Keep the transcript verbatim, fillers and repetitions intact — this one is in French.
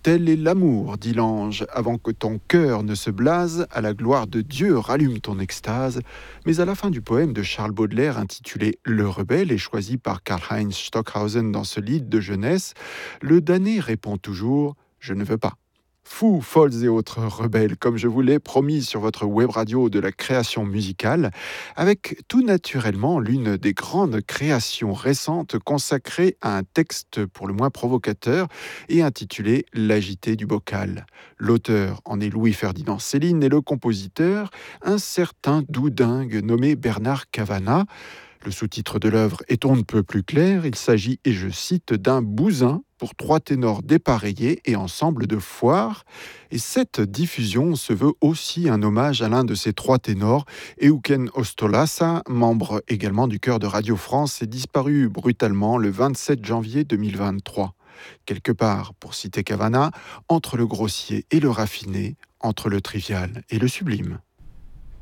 Tel est l'amour, dit l'ange, avant que ton cœur ne se blase, à la gloire de Dieu rallume ton extase. Mais à la fin du poème de Charles Baudelaire intitulé Le Rebelle et choisi par Karl-Heinz Stockhausen dans ce livre de jeunesse, le damné répond toujours « Je ne veux pas ». Fous, folles et autres rebelles, comme je vous l'ai promis sur votre web radio de la création musicale, avec tout naturellement l'une des grandes créations récentes consacrée à un texte pour le moins provocateur et intitulé L'agité du bocal. L'auteur en est Louis-Ferdinand Céline et le compositeur, un certain doudingue nommé Bernard Cavana. Le sous-titre de l'œuvre est on ne peut plus clair. Il s'agit, et je cite, d'un bousin pour trois ténors dépareillés et ensemble de foire. Et cette diffusion se veut aussi un hommage à l'un de ces trois ténors, Euken Ostolassa, membre également du chœur de Radio France, est disparu brutalement le vingt-sept janvier deux mille vingt-trois. Quelque part, pour citer Cavana, entre le grossier et le raffiné, entre le trivial et le sublime.